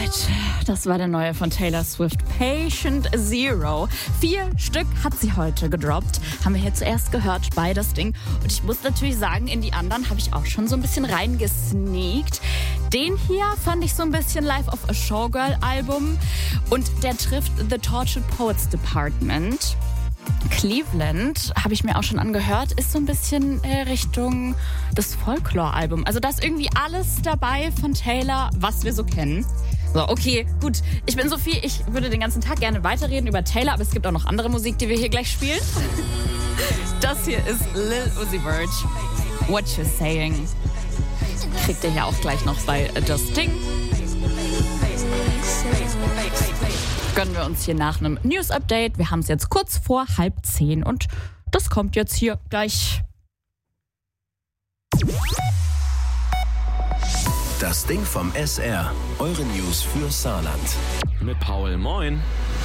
Alright, das war der neue von Taylor Swift, Patient Zero. 4 Stück hat sie heute gedroppt. Haben wir hier zuerst gehört bei das Ding. Und ich muss natürlich sagen, in die anderen habe ich auch schon so ein bisschen reingesneakt. Den hier fand ich so ein bisschen Life of a Showgirl-Album. Und der trifft The Tortured Poets Department. Cleveland, habe ich mir auch schon angehört, ist so ein bisschen Richtung das Folklore-Album. Also da ist irgendwie alles dabei von Taylor, was wir so kennen. So, okay, gut. Ich bin Sophie, ich würde den ganzen Tag gerne weiterreden über Taylor, aber es gibt auch noch andere Musik, die wir hier gleich spielen. Das hier ist Lil Uzi Vert, What You Saying. Kriegt ihr hier auch gleich noch bei Das Ding. Gönnen wir uns hier nach einem News-Update. Wir haben es jetzt kurz vor 9:30 und das kommt jetzt hier gleich. Das Ding vom SR. Eure News für Saarland. Mit Paul, moin.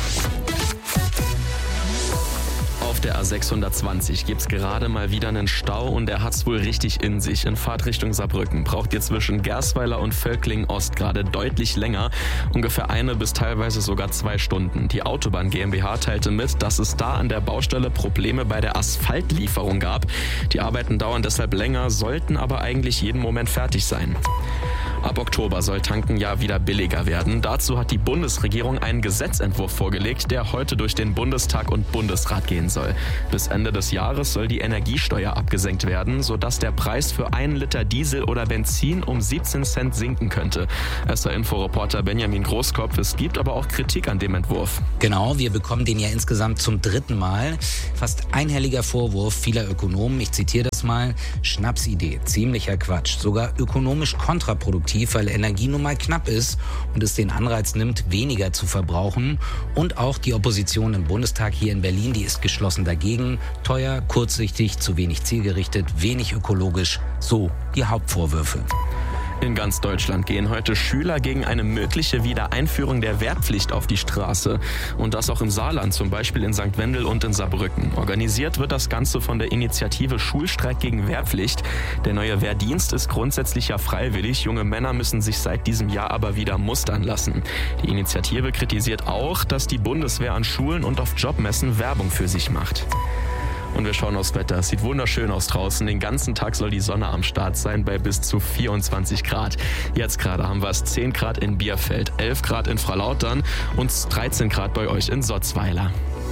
Auf der A620 gibt's gerade mal wieder einen Stau und der hat's wohl richtig in sich. In Fahrtrichtung Saarbrücken braucht ihr zwischen Gersweiler und Völklingen Ost gerade deutlich länger, ungefähr 1 bis teilweise sogar 2 Stunden. Die Autobahn GmbH teilte mit, dass es da an der Baustelle Probleme bei der Asphaltlieferung gab. Die Arbeiten dauern deshalb länger, sollten aber eigentlich jeden Moment fertig sein. Ab Oktober soll Tanken ja wieder billiger werden. Dazu hat die Bundesregierung einen Gesetzentwurf vorgelegt, der heute durch den Bundestag und Bundesrat gehen soll. Bis Ende des Jahres soll die Energiesteuer abgesenkt werden, sodass der Preis für 1 Liter Diesel oder Benzin um 17 Cent sinken könnte. SR-Info-Reporter Benjamin Großkopf, es gibt aber auch Kritik an dem Entwurf. Genau, wir bekommen den ja insgesamt zum 3. Mal. Fast einhelliger Vorwurf vieler Ökonomen, ich zitiere das mal, Schnapsidee, ziemlicher Quatsch, sogar ökonomisch kontraproduktiv, weil Energie nun mal knapp ist und es den Anreiz nimmt, weniger zu verbrauchen. Und auch die Opposition im Bundestag hier in Berlin, die ist geschlossen dagegen. Teuer, kurzsichtig, zu wenig zielgerichtet, wenig ökologisch. So die Hauptvorwürfe. In ganz Deutschland gehen heute Schüler gegen eine mögliche Wiedereinführung der Wehrpflicht auf die Straße. Und das auch im Saarland, zum Beispiel in St. Wendel und in Saarbrücken. Organisiert wird das Ganze von der Initiative Schulstreik gegen Wehrpflicht. Der neue Wehrdienst ist grundsätzlich ja freiwillig. Junge Männer müssen sich seit diesem Jahr aber wieder mustern lassen. Die Initiative kritisiert auch, dass die Bundeswehr an Schulen und auf Jobmessen Werbung für sich macht. Und wir schauen aufs Wetter. Es sieht wunderschön aus draußen. Den ganzen Tag soll die Sonne am Start sein bei bis zu 24 Grad. Jetzt gerade haben wir es 10 Grad in Bierfeld, 11 Grad in Fralautern und 13 Grad bei euch in Sotzweiler.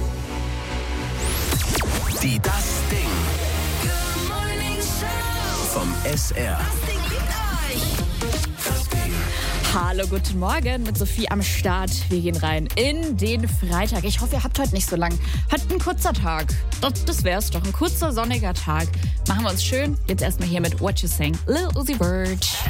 Die Das Ding vom SR. Hallo, guten Morgen mit Sophie am Start. Wir gehen rein in den Freitag. Ich hoffe, ihr habt heute nicht so lang. Heute ein kurzer Tag. Das wär's doch. Ein kurzer, sonniger Tag. Machen wir uns schön. Jetzt erstmal hier mit What You Saying, Lil Uzi Vert.